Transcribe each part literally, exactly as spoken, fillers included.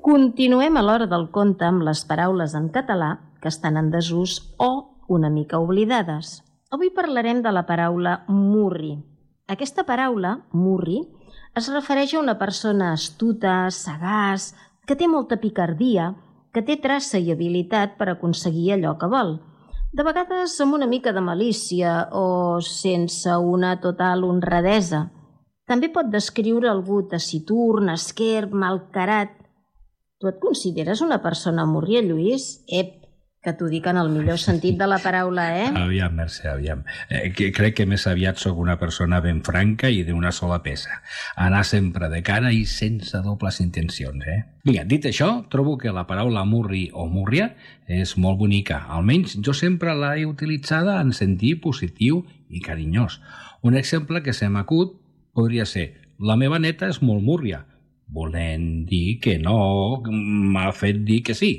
Continuem a l'hora del conte amb les paraules en català que estan en desús o una mica oblidades. Avui parlarem de la paraula murri. Aquesta paraula, murri, es refereix a una persona astuta, sagaç, que té molta picardia, que té traça i habilitat per aconseguir allò que vol. De vegades amb una mica de malícia o sense una total honradesa. També pot descriure algú taciturn, esquerp, malcarat. Tu et consideres una persona murria, Lluís? Ep, que t'ho dic en el millor sentit de la paraula, eh? Aviam, Mercè, aviam. Eh, que crec que més aviat sóc una persona ben franca i d'una sola peça. Anar sempre de cara i sense dobles intencions, eh? Vinga, dit això, trobo que la paraula murri o múrria és molt bonica. Almenys jo sempre l'he utilitzada en sentit positiu i carinyós. Un exemple que se m'acut podria ser: la meva neta és molt múrria, volent dir que no m'ha fet dir que sí.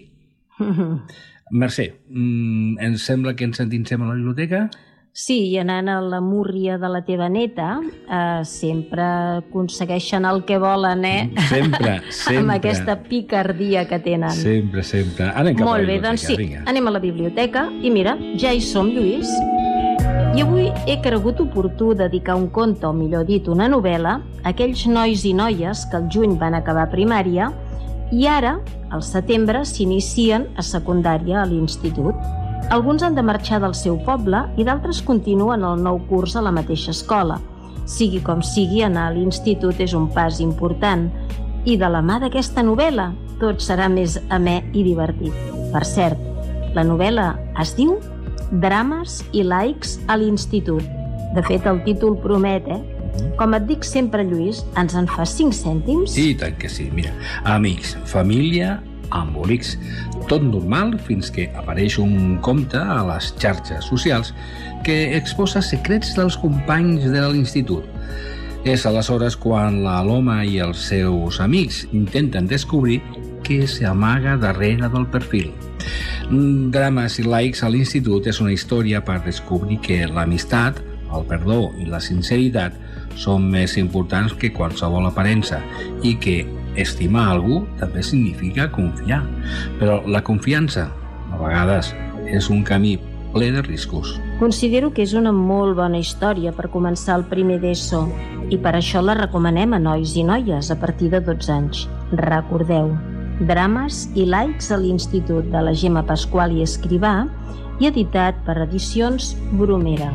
Mercè, em sembla que ens endinsem a la biblioteca? Sí, i anant a la múrria de la teva neta, eh, sempre aconsegueixen el que volen, eh? Sempre, sempre. Amb aquesta picardia que tenen. Sempre, sempre. Anem cap Molt a la bé, biblioteca, doncs sí, vinga. anem a la biblioteca i mira, ja hi som, Lluís. I avui he cregut oportú dedicar un conte, o millor dit, una novel·la, a aquells nois i noies que al juny van acabar primària i ara, al setembre, s'inicien a secundària a l'institut. Alguns han de marxar del seu poble i d'altres continuen el nou curs a la mateixa escola. Sigui com sigui, anar a l'institut és un pas important. I de la mà d'aquesta novel·la, tot serà més amè i divertit. Per cert, la novel·la es diu Drames i likes a l'institut. De fet, el títol promet, eh? Com et dic sempre, Lluís, ens en fa cinc cèntims? I tant que sí, mira. Amics, família, embolics. Tot normal fins que apareix un compte a les xarxes socials que exposa secrets dels companys de l'institut. És aleshores quan la Loma i els seus amics intenten descobrir què s'amaga darrere del perfil. Drames i likes a l'institut és una història per descobrir que l'amistat, el perdó i la sinceritat són més importants que qualsevol aparença i que estimar algú també significa confiar. Però la confiança, a vegades, és un camí ple de riscos. Considero que és una molt bona història per començar el primer d'ESO i per això la recomanem a nois i noies a partir de dotze anys. Recordeu, Drames i likes a l'institut, de la Gemma Pasqual i Escrivà, i editat per Edicions Bromera.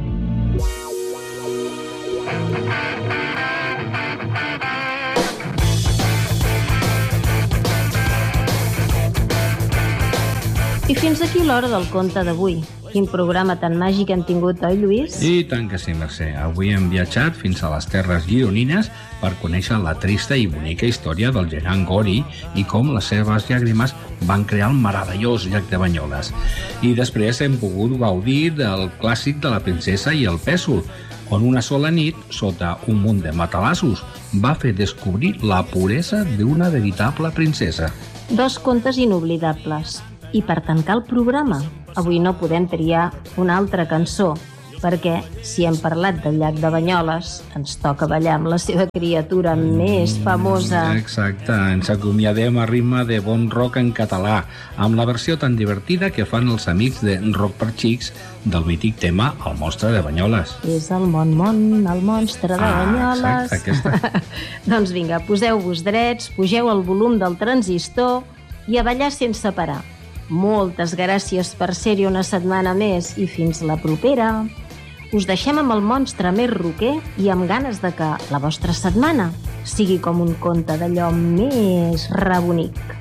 I fins aquí l'hora del conte d'avui. Quin programa tan màgic hem tingut, oi, Lluís? I tant que sí, Mercè. Avui hem viatjat fins a les terres gironines per conèixer la trista i bonica història del gegant Gori i com les seves llàgrimes van crear el meravellós llac de Banyoles. I després hem pogut gaudir del clàssic de la princesa i el pèsol, on una sola nit, sota un munt de matalassos, va fer descobrir la puresa d'una veritable princesa. Dos contes inoblidables. I per tancar el programa, avui no podem triar una altra cançó, perquè si hem parlat del llac de Banyoles, ens toca ballar amb la seva criatura més famosa. Exacte, ens acomiadem a ritme de bon rock en català, amb la versió tan divertida que fan els amics de Rock per Xics del mític tema El monstre de Banyoles. És el mon mon, el monstre de Banyoles. Ah, exacte, aquesta. Doncs vinga, poseu-vos drets, pugeu el volum del transistor i a ballar sense parar. Moltes gràcies per ser-hi una setmana més i fins la propera. Us deixem amb el monstre més roquer i amb ganes de que la vostra setmana sigui com un conte d'allò més rebonic.